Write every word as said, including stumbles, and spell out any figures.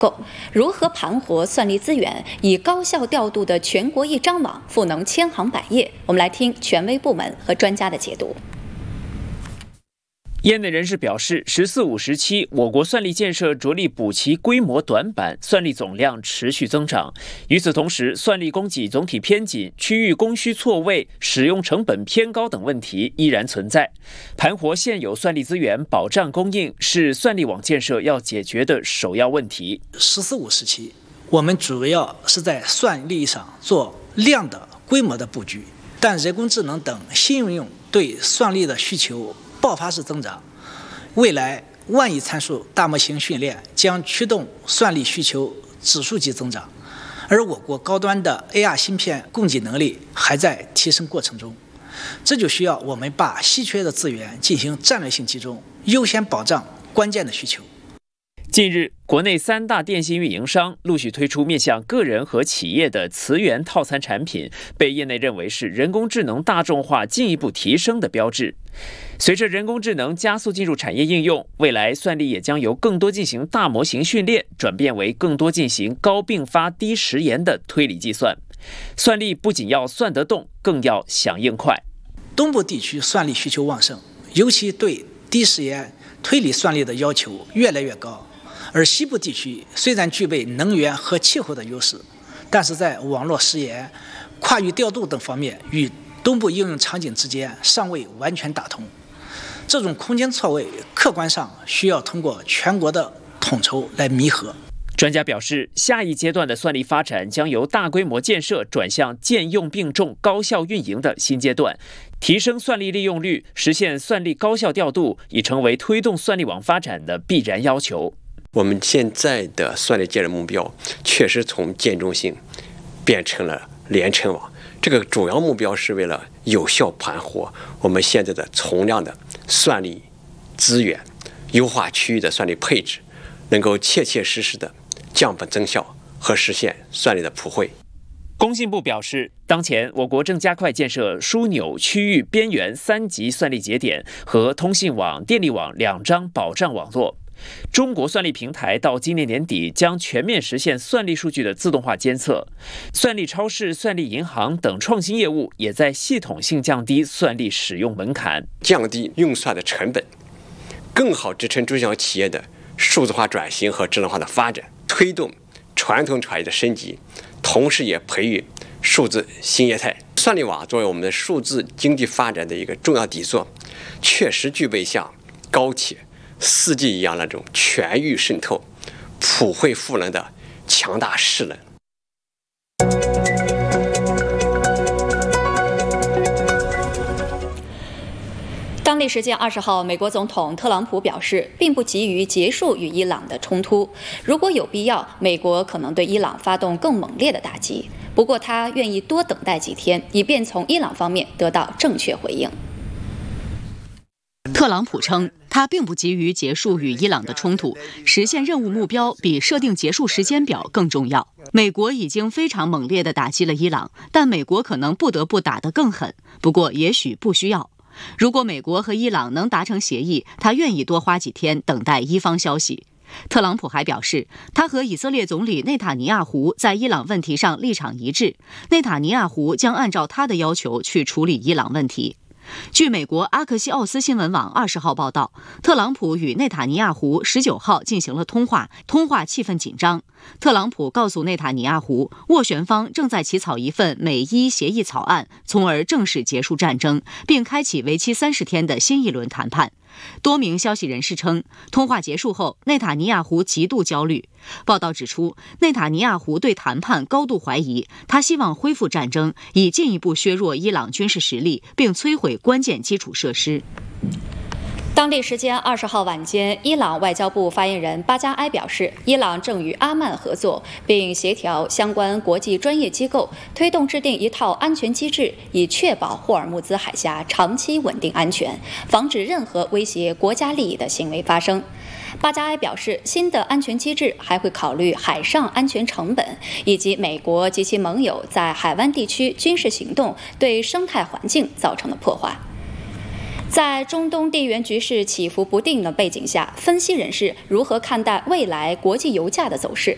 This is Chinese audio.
够如何盘活算力资源，以高效调度的全国一张网赋能千行百业？我们来听权威部门和专家的解读。 业内人士表示，“十四五”时期，我国算力建设着力补齐规模短板，算力总量持续增长。与此同时，算力供给总体偏紧、区域供需错位、使用成本偏高等问题依然存在。盘活现有算力资源，保障供应，是算力网建设要解决的首要问题。 “十四五”时期，我们主要是在算力上做量的规模的布局，但人工智能等新应用对算力的需求爆发式增长，未来万亿参数大模型训练将驱动算力需求指数级增长，而我国高端的 A R 芯片供给能力还在提升过程中，这就需要我们把稀缺的资源进行战略性集中，优先保障关键的需求。 近日，国内三大电信运营商陆续推出面向个人和企业的磁源套餐产品，被业内认为是人工智能大众化进一步提升的标志。随着人工智能加速进入产业应用，未来算力也将由更多进行大模型训练，转变为更多进行高并发低时延的推理计算。算力不仅要算得动，更要响应快。 东部地区算力需求旺盛，尤其对低时延推理算力的要求越来越高。而西部地区虽然具备能源和气候的优势，但是在网络时延、跨域调度等方面与东部应用场景之间尚未完全打通。这种空间错位，客观上需要通过全国的统筹来弥合。 专家表示，下一阶段的算力发展将由大规模建设转向兼用并重、高效运营的新阶段。提升算力利用率，实现算力高效调度，已成为推动算力网发展的必然要求。 我们现在的算力建设目标确实从建中心变成了连成网，这个主要目标是为了有效盘活我们现在的存量的算力资源，优化区域的算力配置，能够切切实实的降本增效和实现算力的普惠。 工信部表示，当前我国正加快建设枢纽、区域、边缘三级算力节点和通信网、电力网两张保障网络。中国算力平台到今年年底将全面实现算力数据的自动化监测，算力超市、算力银行等创新业务也在系统性降低算力使用门槛， 降低用算的成本，更好支撑中小企业的数字化转型和智能化的发展，推动传统产业的升级，同时也培育数字新业态。算力网作为我们的数字经济发展的一个重要底座，确实具备像高铁、四 G 一样那种全域渗透、普惠赋能的强大势能。 当地时间二十号，美国总统特朗普表示，并不急于结束与伊朗的冲突，如果有必要，美国可能对伊朗发动更猛烈的打击。不过，他愿意多等待几天，以便从伊朗方面得到正确回应。 特朗普称，他并不急于结束与伊朗的冲突，实现任务目标比设定结束时间表更重要。美国已经非常猛烈地打击了伊朗，但美国可能不得不打得更狠，不过也许不需要。如果美国和伊朗能达成协议，他愿意多花几天等待伊方消息。特朗普还表示，他和以色列总理内塔尼亚胡在伊朗问题上立场一致，内塔尼亚胡将按照他的要求去处理伊朗问题。据美国阿克西奥斯新闻网二十号报道，特朗普与内塔尼亚胡十九号进行了通话，通话气氛紧张。特朗普告诉内塔尼亚胡，斡旋方正在起草一份美伊协议草案，从而正式结束战争，并开启为期三十天的新一轮谈判。多名消息人士称，通话结束后，内塔尼亚胡极度焦虑。报道指出，内塔尼亚胡对谈判高度怀疑，他希望恢复战争，以进一步削弱伊朗军事实力，并摧毁关键基础设施。 当地时间二十号晚间，伊朗外交部发言人巴加埃表示，伊朗正与阿曼合作，并协调相关国际专业机构，推动制定一套安全机制，以确保霍尔木兹海峡长期稳定安全，防止任何威胁国家利益的行为发生。巴加埃表示，新的安全机制还会考虑海上安全成本，以及美国及其盟友在海湾地区军事行动对生态环境造成的破坏。在中东地缘局势起伏不定的背景下，分析人士如何看待未来国际油价的走势？